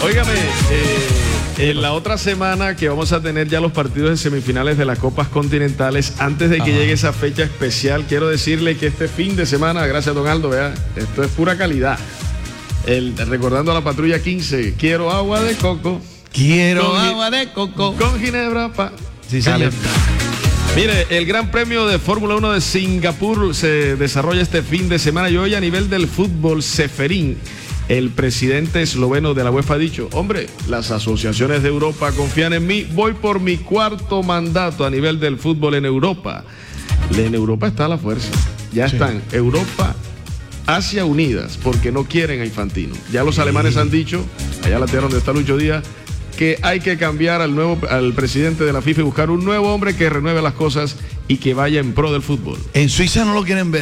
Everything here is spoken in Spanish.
Óigame, en la otra semana que vamos a tener ya los partidos de semifinales de las Copas Continentales, antes de que llegue esa fecha especial, quiero decirle que este fin de semana, gracias don Aldo, vea, esto es pura calidad. Recordando a la Patrulla 15, quiero agua de coco. Quiero agua de coco. Con ginebra Sí, señor. Mire, el Gran Premio de Fórmula 1 de Singapur se desarrolla este fin de semana y hoy a nivel del fútbol, Seferín, el presidente esloveno de la UEFA, ha dicho: hombre, las asociaciones de Europa confían en mí, voy por mi 4º mandato a nivel del fútbol en Europa. En Europa está la fuerza, ya están Europa, Asia unidas, porque no quieren a Infantino. Ya los alemanes han dicho, allá en la tierra donde está Lucho Díaz, que hay que cambiar al presidente de la FIFA y buscar un nuevo hombre que renueve las cosas y que vaya en pro del fútbol. En Suiza no lo quieren ver.